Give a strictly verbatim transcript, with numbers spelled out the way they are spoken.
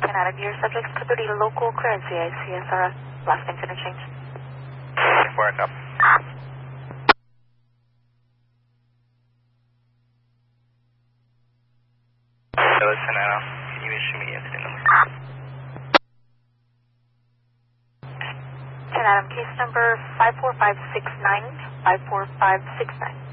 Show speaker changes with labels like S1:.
S1: ten Adam, your subject's liberty local clearance, C I C S R S, last name interchange.
S2: Work up. Hello, ten Adam. Can you issue me the incident number?
S1: ten Adam, case number five four five six nine, five four five six nine.